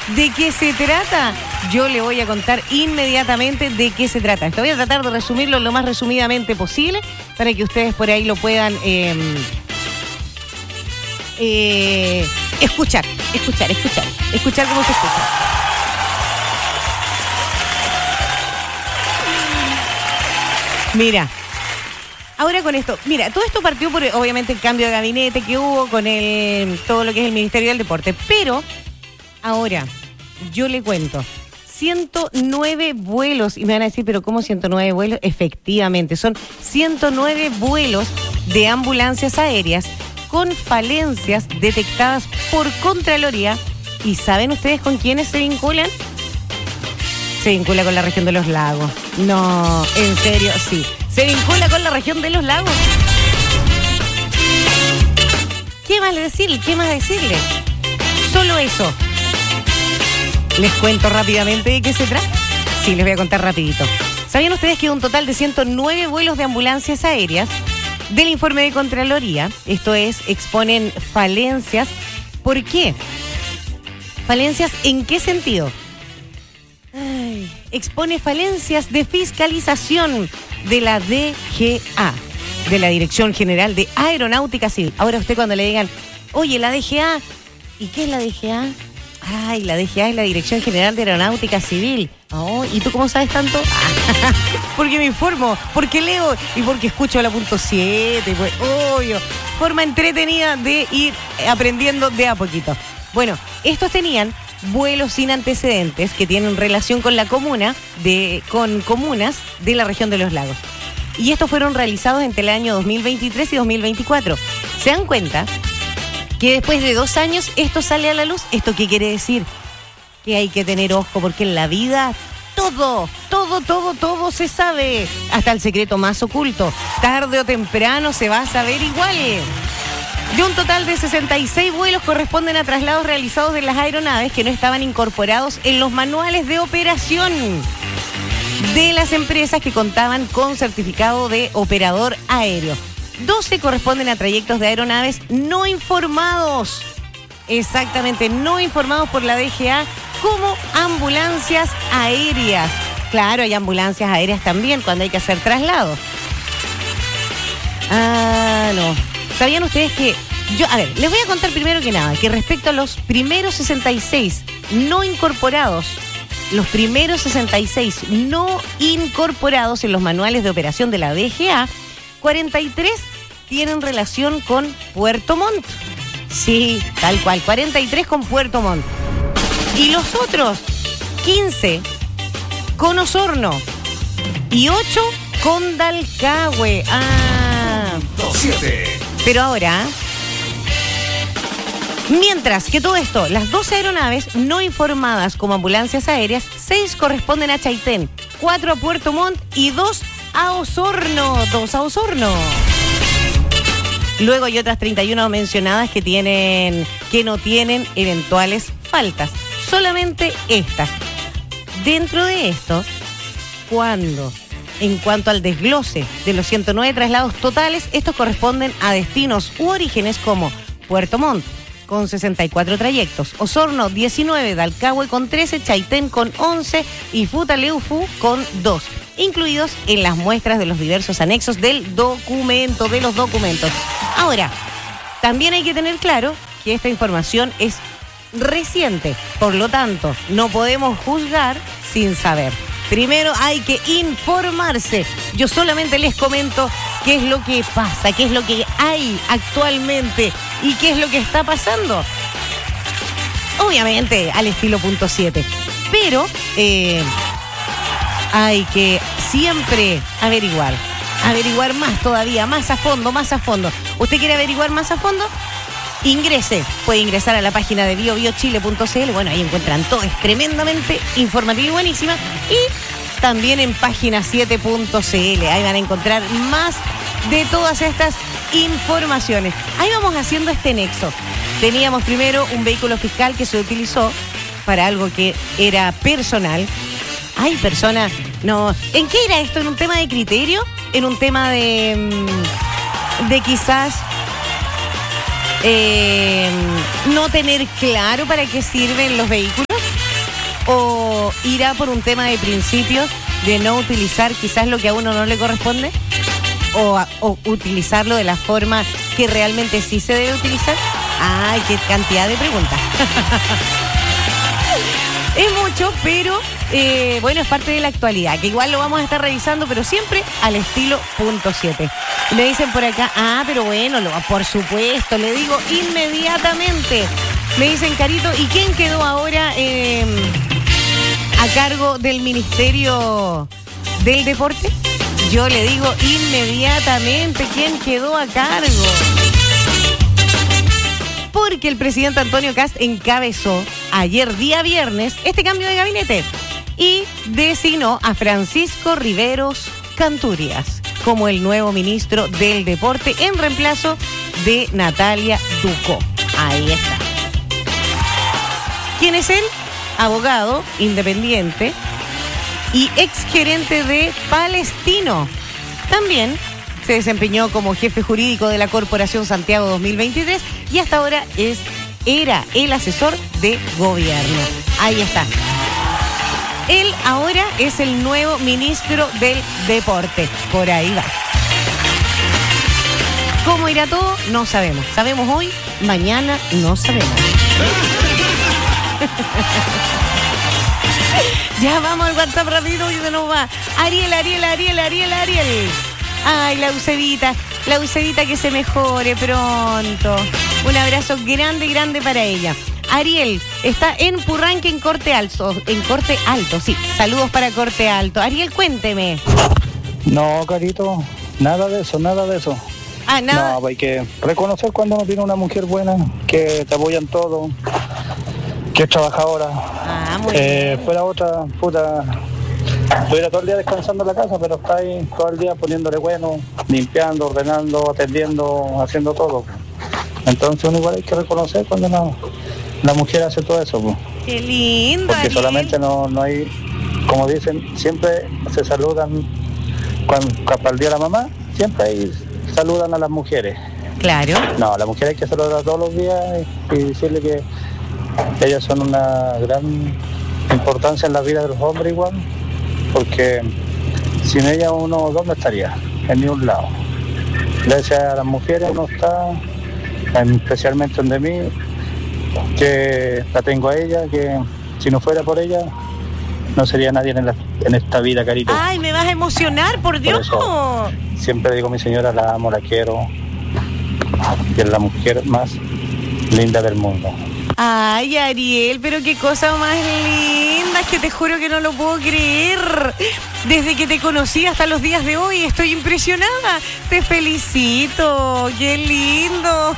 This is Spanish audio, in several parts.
¿De qué se trata? Yo le voy a contar inmediatamente de qué se trata. Voy a tratar de resumirlo lo más resumidamente posible para que ustedes por ahí lo puedan escuchar cómo se escucha. Mira, ahora con esto, todo esto partió por obviamente el cambio de gabinete que hubo con todo lo que es el Ministerio del Deporte, pero ahora yo le cuento, 109 vuelos, y me van a decir, pero ¿cómo 109 vuelos? Efectivamente, son 109 vuelos de ambulancias aéreas con falencias detectadas por Contraloría. ¿Y saben ustedes con quiénes se vinculan? Se vincula con la región de los lagos. No, en serio, sí. Se vincula con la región de los lagos. ¿Qué más decirle? Solo eso. ¿Les cuento rápidamente de qué se trata? Sí, les voy a contar rapidito. ¿Sabían ustedes que un total de 109 vuelos de ambulancias aéreas del informe de Contraloría, esto es, exponen falencias? ¿Por qué? ¿Falencias en qué sentido? Expone falencias de fiscalización de la DGA, de la Dirección General de Aeronáutica Civil. Ahora usted cuando le digan, oye, la DGA, ¿y qué es la DGA? Ay, la DGA es la Dirección General de Aeronáutica Civil. Oh, ¿y tú cómo sabes tanto? Porque me informo, porque leo y porque escucho la punto 7. Pues, obvio, forma entretenida de ir aprendiendo de a poquito. Bueno, estos tenían vuelos sin antecedentes que tienen relación con con comunas de la región de los lagos. Y estos fueron realizados entre el año 2023 y 2024. ¿Se dan cuenta que después de 2 años esto sale a la luz? ¿Esto qué quiere decir? Que hay que tener ojo, porque en la vida todo se sabe. Hasta el secreto más oculto. Tarde o temprano se va a saber igual. De un total de 66 vuelos corresponden a traslados realizados de las aeronaves que no estaban incorporados en los manuales de operación de las empresas que contaban con certificado de operador aéreo. 12 corresponden a trayectos de aeronaves no informados. Exactamente, no informados por la DGA como ambulancias aéreas. Claro, hay ambulancias aéreas también cuando hay que hacer traslados. No. ¿Sabían ustedes que les voy a contar primero que nada, que respecto a los primeros 66 no incorporados, en los manuales de operación de la DGA, 43 tienen relación con Puerto Montt. Sí, tal cual, 43 con Puerto Montt. Y los otros 15 con Osorno y 8 con Dalcahue. 7. Pero ahora, mientras que todo esto, las 12 aeronaves no informadas como ambulancias aéreas, 6 corresponden a Chaitén, 4 a Puerto Montt y 2 a Osorno. Luego hay otras 31 mencionadas que no tienen eventuales faltas. Solamente estas. Dentro de esto, en cuanto al desglose de los 109 traslados totales, estos corresponden a destinos u orígenes como Puerto Montt, con 64 trayectos, Osorno 19, Dalcahue con 13, Chaitén con 11 y Futaleufú con 2, incluidos en las muestras de los diversos anexos de los documentos. Ahora, también hay que tener claro que esta información es reciente, por lo tanto, no podemos juzgar sin saber. Primero hay que informarse. Yo solamente les comento qué es lo que pasa, qué es lo que hay actualmente y qué es lo que está pasando. Obviamente al estilo punto 7. Pero hay que siempre averiguar más todavía, más a fondo. ¿Usted quiere averiguar más a fondo? Puede ingresar a la página de biobiochile.cl. Bueno, ahí encuentran todo, es tremendamente informativo y buenísima. Y también en página 7.cl, ahí van a encontrar más de todas estas informaciones. Ahí vamos haciendo este nexo. Teníamos primero un vehículo fiscal que se utilizó para algo que era personal. Ay, persona, no. ¿En qué era esto? ¿En un tema de criterio? ¿En un tema de quizás no tener claro para qué sirven los vehículos? ¿O irá por un tema de principios de no utilizar quizás lo que a uno no le corresponde? ¿O utilizarlo de la forma que realmente sí se debe utilizar? ¡Ay, qué cantidad de preguntas! Es mucho, pero bueno, es parte de la actualidad, que igual lo vamos a estar revisando, pero siempre al estilo .7. Me dicen por acá, pero bueno, por supuesto, le digo inmediatamente. Me dicen, Carito, ¿y quién quedó ahora a cargo del Ministerio del Deporte? Yo le digo inmediatamente quién quedó a cargo. Porque el presidente Antonio Kast encabezó ayer día viernes este cambio de gabinete y designó a Francisco Riveros Canturias como el nuevo ministro del Deporte en reemplazo de Natalia Ducó. Ahí está. ¿Quién es él? Abogado, independiente y exgerente de Palestino. También se desempeñó como jefe jurídico de la Corporación Santiago 2023 y hasta ahora era el asesor de gobierno. Ahí está. Él ahora es el nuevo ministro del Deporte. Por ahí va. ¿Cómo irá todo? No sabemos. Sabemos hoy, mañana no sabemos. Ya vamos al WhatsApp rápido y se nos va. Ariel. Ay, la Eusebita que se mejore pronto. Un abrazo grande para ella. Ariel está en Purranque en Corte Alto, sí. Saludos para Corte Alto. Ariel, cuénteme. No, Carito, nada de eso. Nada. No, hay que reconocer cuando uno tiene una mujer buena, que te apoyan todo, que es trabajadora. Muy bien. Fuera otra, puta, estuviera todo el día descansando en la casa, pero está ahí todo el día poniéndole bueno, limpiando, ordenando, atendiendo, haciendo todo. Entonces uno igual hay que reconocer cuando la mujer hace todo eso. Pues. Qué lindo, porque Ariel. solamente no hay, como dicen, siempre se saludan, para el día de la mamá, siempre ahí saludan a las mujeres. Claro. No, a las mujeres hay que saludar todos los días y decirle que ellas son una gran importancia en la vida de los hombres igual, porque sin ellas uno o dos no estaría en ningún lado. Gracias a las mujeres uno está, especialmente donde mí, que la tengo a ella, que si no fuera por ella no sería nadie en esta vida, Carito. Ay, me vas a emocionar, por Dios. Por eso, siempre digo, mi señora, la amo, la quiero, y es la mujer más linda del mundo. Ay, Ariel, pero qué cosa más linda, es que te juro que no lo puedo creer. Desde que te conocí hasta los días de hoy estoy impresionada. Te felicito, qué lindo.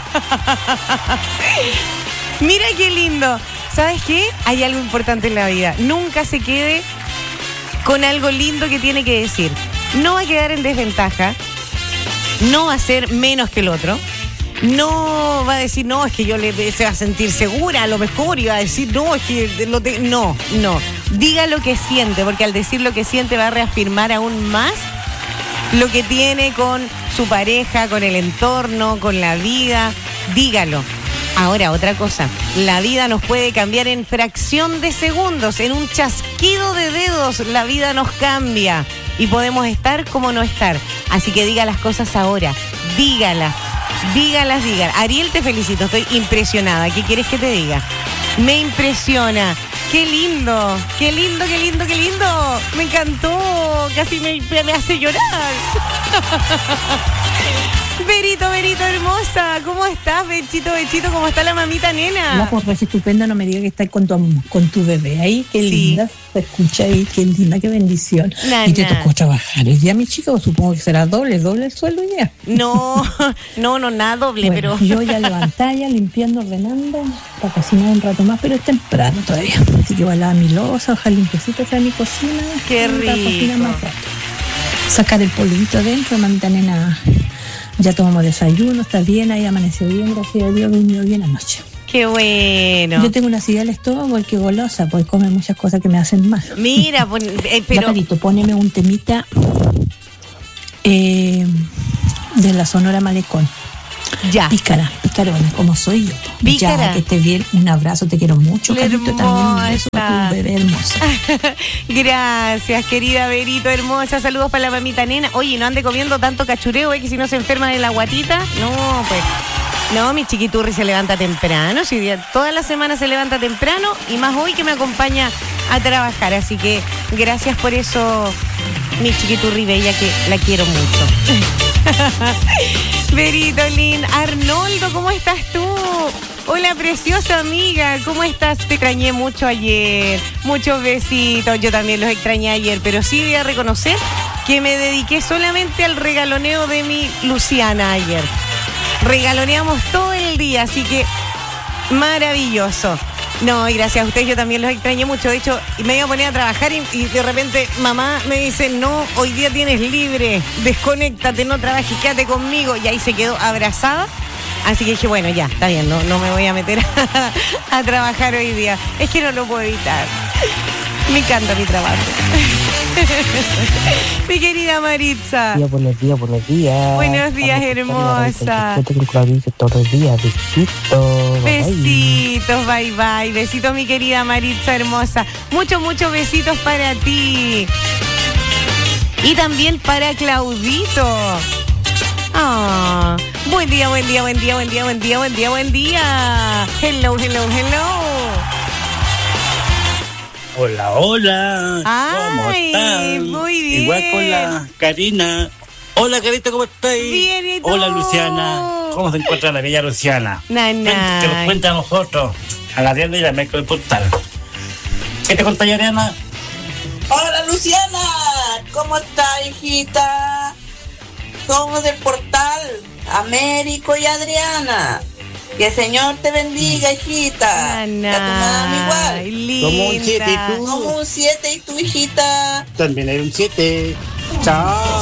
Mira qué lindo. ¿Sabes qué? Hay algo importante en la vida. Nunca se quede con algo lindo que tiene que decir. No va a quedar en desventaja, no va a ser menos que el otro. No va a decir, no, es que se va a sentir segura, a lo mejor, y va a decir, no, es que no. Diga lo que siente, porque al decir lo que siente va a reafirmar aún más lo que tiene con su pareja, con el entorno, con la vida. Dígalo. Ahora, otra cosa, la vida nos puede cambiar en fracción de segundos, en un chasquido de dedos, la vida nos cambia y podemos estar como no estar. Así que diga las cosas ahora, dígalas. Ariel, te felicito, estoy impresionada. ¿Qué quieres que te diga? Me impresiona. ¡Qué lindo! Me encantó. Casi me hace llorar. Berito, hermosa. ¿Cómo estás, Bechito? ¿Cómo está la mamita nena? No, pues es estupenda, no me digas que estás con tu bebé ahí. Qué linda. Se escucha ahí, qué linda, qué bendición. Y te tocó trabajar hoy día, mi chica, supongo que será doble el sueldo hoy día. No, nada doble, bueno, pero... Yo ya levantada, ya limpiando, ordenando, para cocinar un rato más, pero es temprano todavía. Así que voy a lavar mi loza, ojalá limpiecita sea mi cocina. Qué rico. Sacar el polvito adentro, mamita nena. Ya tomamos desayuno, está bien, ahí amaneció bien, gracias a Dios, durmió bien anoche. Qué bueno. Yo tengo una acidez al estómago, porque golosa, pues come muchas cosas que me hacen mal. Mira, pero... Carito, poneme un temita de la Sonora Malecón. Ya. Pícara picarona, como soy yo. Pícara. Ya, que estés bien. Un abrazo, te quiero mucho. Carito, también un beso a tu bebé hermosa. Gracias, querida Verito hermosa. Saludos para la mamita nena. Oye, no ande comiendo tanto cachureo, que si no se enferma de la guatita. No, pues. No, mi chiquiturri se levanta temprano. Sí, toda la semana se levanta temprano y más hoy que me acompaña a trabajar. Así que gracias por eso, mi chiquiturri bella, que la quiero mucho. Verito, Lin. Arnoldo, ¿cómo estás tú? Hola, preciosa amiga, ¿cómo estás? Te extrañé mucho ayer. Muchos besitos. Yo también los extrañé ayer, pero sí voy a reconocer que me dediqué solamente al regaloneo de mi Luciana ayer. Regaloneamos todo el día, así que maravilloso. No, y gracias a ustedes, yo también los extrañé mucho. De hecho, me iba a poner a trabajar y de repente mamá me dice, no, hoy día tienes libre, desconéctate, no trabajes, quédate conmigo. Y ahí se quedó abrazada. Así que dije, bueno, ya, está bien, no me voy a meter a trabajar hoy día. Es que no lo puedo evitar. Me encanta mi trabajo. Mi querida Maritza. Buenos días. Buenos días, hermosa. Todos los días. Besitos. Besitos, bye. Besitos, mi querida Maritza hermosa. Muchos besitos para ti. Y también para Claudito. Ah, buen día. Hello. Hola. ¿Cómo están? Muy bien. Igual con la Karina. Hola, Carita, ¿cómo estás? Bien, ¿y tú? Hola, Luciana. ¿Cómo se encuentra la bella Luciana? Que nos cuenta a nosotros, a la Ariana y la Michael Portal. ¿Qué te cuenta, Ariana? Hola, Luciana. ¿Cómo estás, hijita? Somos del Portal, Américo y Adriana. Que el Señor te bendiga, hijita. Y a tu mamá igual. Linda. Como un 7 y tú. Como un 7 y tu hijita. También hay un 7. Chao.